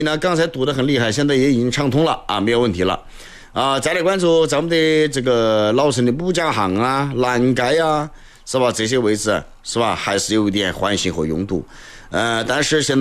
那刚才堵得很厉害，现在也已经畅通了啊，没有问题了。啊，再来关注咱们的这个老城的母江巷啊、南街啊，是吧？这些位置是吧，还是有一点环形和拥堵。但是现在